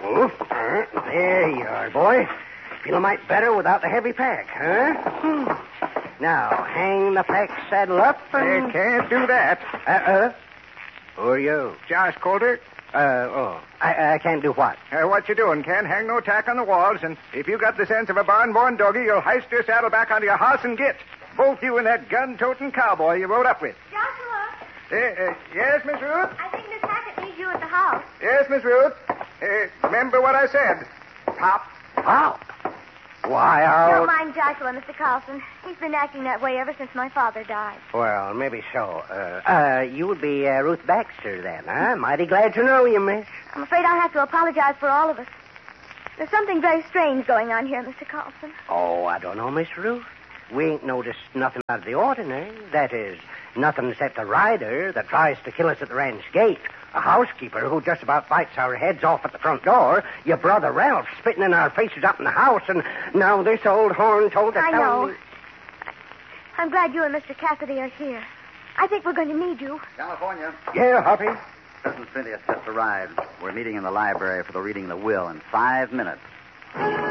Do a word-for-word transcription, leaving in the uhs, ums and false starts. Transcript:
Oh, there you are, boy. Feel a mite better without the heavy pack, huh? Hmm. Now, hang the pack saddle up and... You can't do that. Uh-uh. Who are you? Josh Coulter. Uh, oh. I, I can't do what? Uh, what you doing, Ken? Hang no tack on the walls, and if you got the sense of a barn-born doggy, you'll heist your saddle back onto your horse and git. Both you and that gun-toting cowboy you rode up with. Joshua, Uh, uh, yes, Miss Ruth? I think Miss Hackett needs you at the house. Yes, Miss Ruth. Uh, remember what I said. Pop. Pop? Why, I'll... Don't mind Joshua, Mister Carlson. He's been acting that way ever since my father died. Well, maybe so. Uh, uh, you would be uh, Ruth Baxter then, huh? Mighty glad to know you, miss. I'm afraid I'll have to apologize for all of us. There's something very strange going on here, Mister Carlson. Oh, I don't know, Miss Ruth. We ain't noticed nothing out of the ordinary. That is, nothing except a rider that tries to kill us at the ranch gate, a housekeeper who just about bites our heads off at the front door, your brother Ralph spitting in our faces up in the house, and now this old horn-toad that's I know. telling me... I'm glad you and Mister Cassidy are here. I think we're going to need you. California. Yeah, Hoppy? President Cynthia has just arrived. We're meeting in the library for the reading of the will in five minutes.